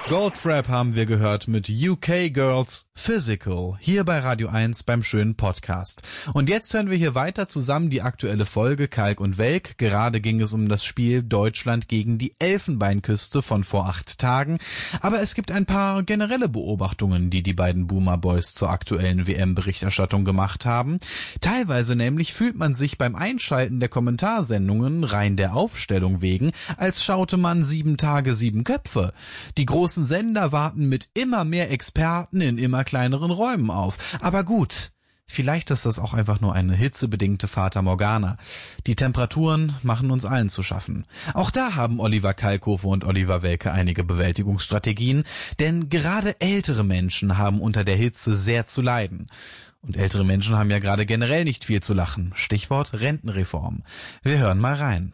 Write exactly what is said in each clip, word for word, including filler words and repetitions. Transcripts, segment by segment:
Goldfrapp haben wir gehört mit U K Girls Physical, hier bei Radio eins beim schönen Podcast. Und jetzt hören wir hier weiter zusammen die aktuelle Folge Kalk und Welk. Gerade ging es um das Spiel Deutschland gegen die Elfenbeinküste von vor acht Tagen. Aber es gibt ein paar generelle Beobachtungen, die die beiden Boomer Boys zur aktuellen W M-Berichterstattung gemacht haben. Teilweise nämlich fühlt man sich beim Einschalten der Kommentarsendungen rein der Aufstellung wegen, als schaute man sieben Tage, sieben Köpfe. Die großen Sender warten mit immer mehr Experten in immer kleineren Räumen auf. Aber gut, vielleicht ist das auch einfach nur eine hitzebedingte Fata Morgana. Die Temperaturen machen uns allen zu schaffen. Auch da haben Oliver Kalkofe und Oliver Welke einige Bewältigungsstrategien, denn gerade ältere Menschen haben unter der Hitze sehr zu leiden. Und ältere Menschen haben ja gerade generell nicht viel zu lachen. Stichwort Rentenreform. Wir hören mal rein.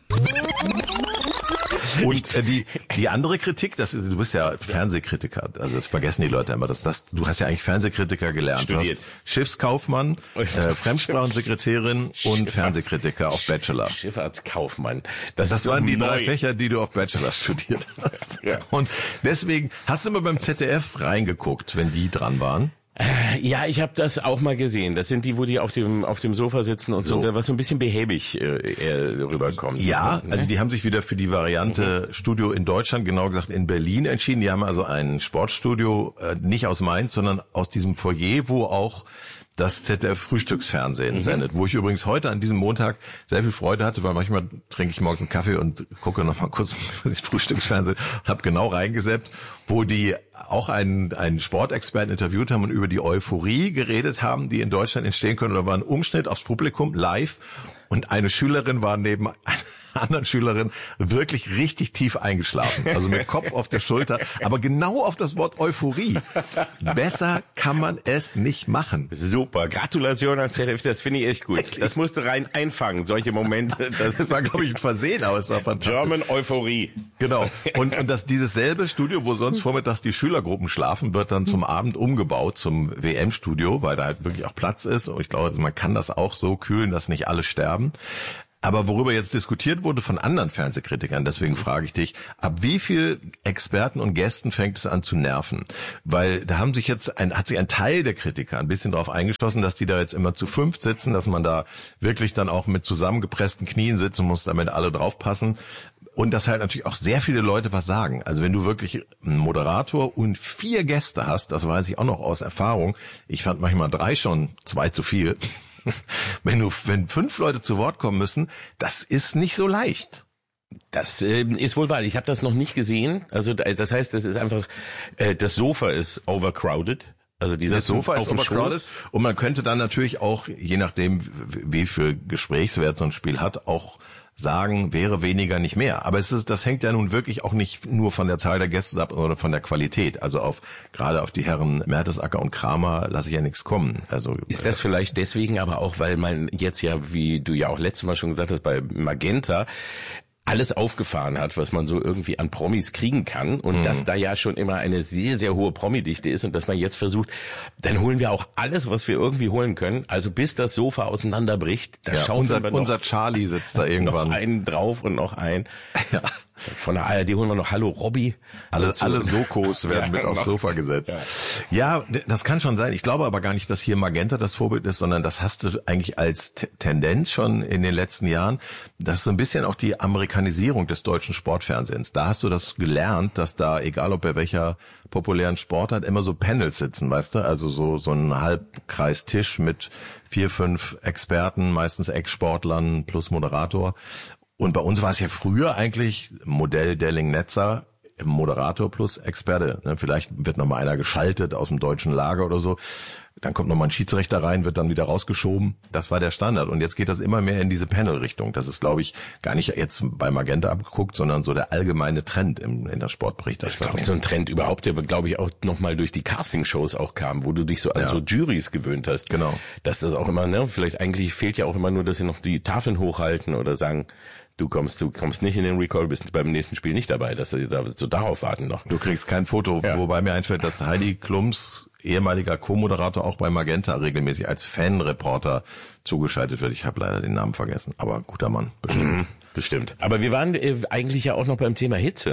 Und äh, die die andere Kritik, das ist, du bist ja Fernsehkritiker, also das vergessen die Leute immer, dass das, du hast ja eigentlich Fernsehkritiker gelernt. Studiert. Du hast Schiffskaufmann, äh, Fremdsprachensekretärin und Fernsehkritiker auf Bachelor. Schifffahrtskaufmann. Das, Das ist waren die neu. drei Fächer, die du auf Bachelor studiert hast. Ja. Und deswegen, hast du mal beim Z D F reingeguckt, wenn die dran waren? Ja, ich habe das auch mal gesehen. Das sind die, wo die auf dem auf dem Sofa sitzen und so, So. was so ein bisschen behäbig äh, eher rüberkommt. Ja, Ne? also die haben sich wieder für die Variante Mhm. Studio in Deutschland, genau gesagt in Berlin entschieden. Die haben also ein Sportstudio, äh, nicht aus Mainz, sondern aus diesem Foyer, wo auch das Z D F Frühstücksfernsehen Mhm. sendet, wo ich übrigens heute an diesem Montag sehr viel Freude hatte, weil manchmal trinke ich morgens einen Kaffee und gucke noch mal kurz das Frühstücksfernsehen und habe genau reingesetzt, wo die auch einen, einen Sportexperten interviewt haben und über die Euphorie geredet haben, die in Deutschland entstehen können. Da war ein Umschnitt aufs Publikum live und eine Schülerin war neben einer anderen Schülerin wirklich richtig tief eingeschlafen, also mit Kopf auf der Schulter, aber genau auf das Wort Euphorie. Besser kann man es nicht machen. Super, Gratulation an Z D F, das finde ich echt gut. Das musste rein einfangen, solche Momente. Das, Das war, glaube ich, ein Versehen, aber es war fantastisch. German Euphorie. Genau. Und, und dass dieses selbe Studio, wo sonst vormittags die Schülergruppen schlafen, wird dann zum Abend umgebaut zum W M-Studio, weil da halt wirklich auch Platz ist. Und ich glaube, man kann das auch so kühlen, dass nicht alle sterben. Aber worüber jetzt diskutiert wurde von anderen Fernsehkritikern, deswegen frage ich dich, ab wie viel Experten und Gästen fängt es an zu nerven? Weil da haben sich jetzt ein, hat sich ein Teil der Kritiker ein bisschen drauf eingeschossen, dass die da jetzt immer zu fünf sitzen, dass man da wirklich dann auch mit zusammengepressten Knien sitzen muss, damit alle draufpassen. Und dass halt natürlich auch sehr viele Leute was sagen. Also wenn du wirklich einen Moderator und vier Gäste hast, das weiß ich auch noch aus Erfahrung, ich fand manchmal drei schon zwei zu viel. Wenn du, wenn fünf Leute zu Wort kommen müssen, das ist nicht so leicht. Das äh, ist wohl wahr. Ich habe das noch nicht gesehen. Also das heißt, das ist einfach, äh, das Sofa ist overcrowded. Also dieses Das Sofa ist auf dem overcrowded Schoß. und man könnte dann natürlich auch, je nachdem wie viel Gesprächswert so ein Spiel hat, auch sagen, wäre weniger nicht mehr. Aber es ist, das hängt ja nun wirklich auch nicht nur von der Zahl der Gäste ab oder von der Qualität. Also auf, gerade auf die Herren Mertesacker und Kramer lasse ich ja nichts kommen. Also Ist das vielleicht deswegen aber auch, weil man jetzt ja, wie du ja auch letztes Mal schon gesagt hast, bei Magenta alles aufgefahren hat, was man so irgendwie an Promis kriegen kann und mhm. dass da ja schon immer eine sehr, sehr hohe Promi-Dichte ist und dass man jetzt versucht, dann holen wir auch alles, was wir irgendwie holen können. Also bis das Sofa auseinanderbricht, da ja, schauen unser, wir noch, unser Charlie sitzt da irgendwann. noch einen drauf und noch einen. Ja. Von der A R D holen wir noch Hallo Robby. Alle, dazu. alle Sokos werden Ja, mit aufs genau. Sofa gesetzt. Ja. ja, das kann schon sein. Ich glaube aber gar nicht, dass hier Magenta das Vorbild ist, sondern das hast du eigentlich als T- Tendenz schon in den letzten Jahren. Das ist so ein bisschen auch die Amerikanisierung des deutschen Sportfernsehens. Da hast du das gelernt, dass da, egal ob bei welcher populären Sportart, immer so Panels sitzen, weißt du? Also so, so ein Halbkreistisch mit vier, fünf Experten, meistens Ex-Sportlern plus Moderator. Und bei uns war es ja früher eigentlich Modell Delling-Netzer, Moderator plus Experte. Ne? Vielleicht wird noch mal einer geschaltet aus dem deutschen Lager oder so. Dann kommt noch mal ein Schiedsrichter rein, wird dann wieder rausgeschoben. Das war der Standard. Und jetzt geht das immer mehr in diese Panel-Richtung. Das ist, glaube ich, gar nicht jetzt bei Magenta abgeguckt, sondern so der allgemeine Trend in, in der Sportberichterstattung. Das ist, glaube ich, so ein Trend überhaupt, der, glaube ich, auch nochmal durch die Castingshows auch kam, wo du dich so an Ja. so Juries gewöhnt hast. Genau. Dass das auch immer, ne, vielleicht eigentlich fehlt ja auch immer nur, dass sie noch die Tafeln hochhalten oder sagen, du kommst, du kommst nicht in den Recall, bist beim nächsten Spiel nicht dabei, dass sie da so darauf warten noch. Du kriegst kein Foto, Ja. wobei mir einfällt, dass Heidi Klums, ehemaliger Co-Moderator, auch bei Magenta regelmäßig als Fanreporter zugeschaltet wird. Ich habe leider den Namen vergessen, aber guter Mann, bestimmt. Mhm, bestimmt. Aber wir waren äh, eigentlich ja auch noch beim Thema Hitze.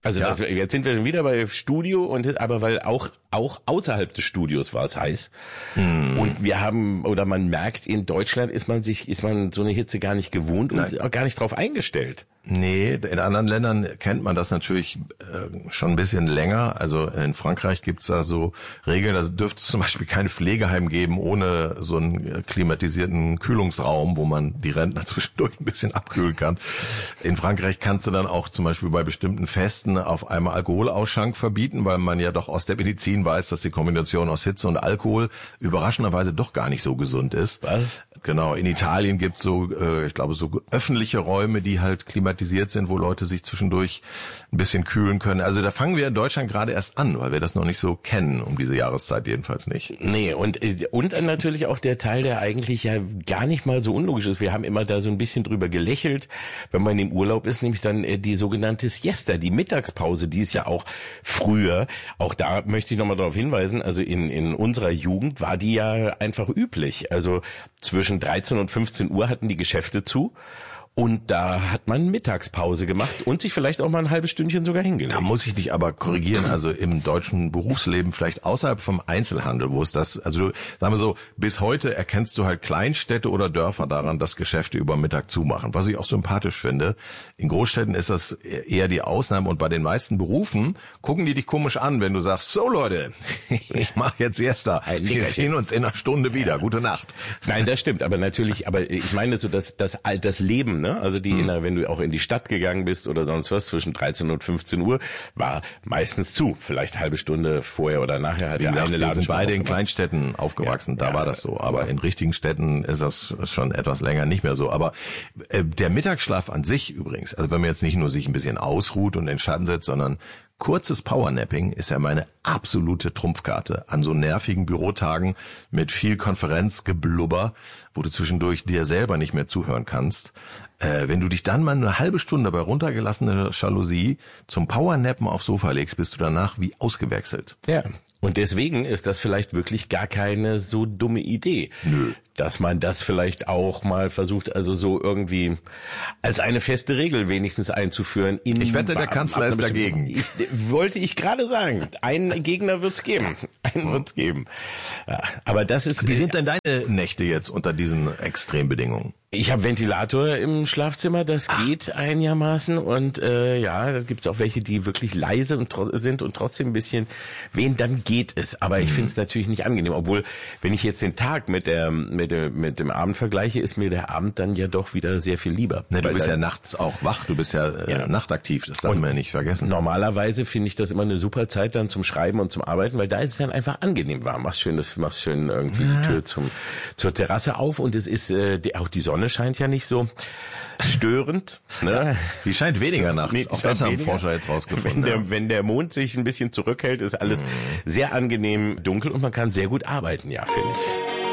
Also Ja. das, jetzt sind wir schon wieder bei Studio und aber weil auch auch außerhalb des Studios war es heiß Hm. und wir haben oder man merkt, in Deutschland ist man sich ist man so eine Hitze gar nicht gewohnt und Nein. auch gar nicht drauf eingestellt. Nee, in anderen Ländern kennt man das natürlich äh, schon ein bisschen länger. Also in Frankreich gibt's da so Regeln, da dürfte es zum Beispiel kein Pflegeheim geben ohne so einen klimatisierten Kühlungsraum, wo man die Rentner zwischendurch ein bisschen abkühlen kann. In Frankreich kannst du dann auch zum Beispiel bei bestimmten Festen auf einmal Alkoholausschank verbieten, weil man ja doch aus der Medizin weiß, dass die Kombination aus Hitze und Alkohol überraschenderweise doch gar nicht so gesund ist. Was? Genau, in Italien gibt's so, äh, ich glaube, so öffentliche Räume, die halt klimatisiert sind, wo Leute sich zwischendurch ein bisschen kühlen können. Also da fangen wir in Deutschland gerade erst an, weil wir das noch nicht so kennen, um diese Jahreszeit jedenfalls nicht. Nee, und und dann natürlich auch der Teil, der eigentlich ja gar nicht mal so unlogisch ist. Wir haben immer da so ein bisschen drüber gelächelt, wenn man im Urlaub ist, nämlich dann äh, die sogenannte Siesta, die Mittagspause, die ist ja auch früher, auch da möchte ich nochmal darauf hinweisen, also in in unserer Jugend war die ja einfach üblich. Also zwischen dreizehn und fünfzehn Uhr hatten die Geschäfte zu. Und da hat man Mittagspause gemacht und sich vielleicht auch mal ein halbes Stündchen sogar hingelegt. Da muss ich dich aber korrigieren, also im deutschen Berufsleben, vielleicht außerhalb vom Einzelhandel, wo es das, also du, sagen wir so, bis heute erkennst du halt Kleinstädte oder Dörfer daran, dass Geschäfte über Mittag zumachen, was ich auch sympathisch finde. In Großstädten ist das eher die Ausnahme und bei den meisten Berufen gucken die dich komisch an, wenn du sagst, so Leute, ich mache jetzt Siesta, wir sehen uns in einer Stunde wieder, gute Nacht. Nein, das stimmt, aber natürlich, aber ich meine so, dass das, das Leben, ne? Also die, in der, wenn du auch in die Stadt gegangen bist oder sonst was, zwischen dreizehn und fünfzehn Uhr, war meistens zu. Vielleicht halbe Stunde vorher oder nachher hat Wie der gesagt, eine wir Laden sind schon beide in aufgemacht. Kleinstädten aufgewachsen, Ja, da ja, war das so. Aber ja. in richtigen Städten ist das schon etwas länger nicht mehr so. Aber äh, der Mittagsschlaf an sich übrigens, also wenn man jetzt nicht nur sich ein bisschen ausruht und in den Schatten setzt, sondern kurzes Powernapping ist ja meine absolute Trumpfkarte an so nervigen Bürotagen mit viel Konferenzgeblubber, wo du zwischendurch dir selber nicht mehr zuhören kannst. Äh, wenn du dich dann mal eine halbe Stunde bei runtergelassener Jalousie zum Powernappen aufs Sofa legst, bist du danach wie ausgewechselt. Ja. Und deswegen ist das vielleicht wirklich gar keine so dumme Idee. Nö. Dass man das vielleicht auch mal versucht, also so irgendwie als eine feste Regel wenigstens einzuführen. In Ich wette, der Kanzler ist dagegen. Ich, wollte ich gerade sagen. Einen Gegner wird's geben. Einen wird's geben. Ja, aber das ist... Wie sind denn deine Nächte jetzt unter diesen Extrembedingungen? Ich habe Ventilator im Schlafzimmer, das Ach. geht einigermaßen und äh, ja, da gibt's auch welche, die wirklich leise und sind und trotzdem ein bisschen wehen, dann geht es. Aber ich mhm. finde es natürlich nicht angenehm, obwohl, wenn ich jetzt den Tag mit der mit dem mit dem Abend vergleiche, ist mir der Abend dann ja doch wieder sehr viel lieber. Ne, du bist dann, ja nachts auch wach, du bist ja, äh, ja. nachtaktiv, das darf und man ja nicht vergessen. Normalerweise finde ich das immer eine super Zeit dann zum Schreiben und zum Arbeiten, weil da ist es dann einfach angenehm warm. Machst schön, das machst schön irgendwie ja. die Tür zum zur Terrasse auf und es ist äh, die, auch die Sonne scheint ja nicht so störend. Ne? Die scheint weniger nachts. Nee, auch das haben Forscher jetzt rausgefunden. Wenn der, ja. wenn der Mond sich ein bisschen zurückhält, ist alles mhm. sehr angenehm dunkel und man kann sehr gut arbeiten, ja, finde ich.